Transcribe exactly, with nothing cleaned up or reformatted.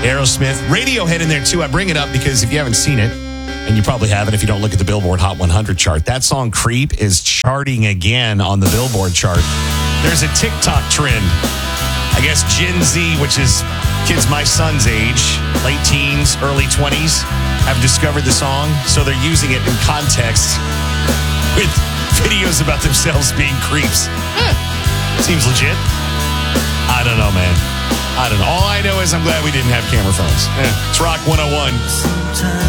Aerosmith. Radiohead in there too. I bring it up because if you haven't seen it, and you probably haven't if you don't look at the Billboard Hot one hundred chart, that song Creep is charting again on the Billboard chart. There's a TikTok trend. I guess Gen Z, which is kids my son's age, late teens, early twenties, have discovered the song. So they're using it in context with videos about themselves being creeps. Eh, seems legit. I don't know, man. I don't know. All I know is I'm glad we didn't have camera phones. Eh, it's Rock one oh one.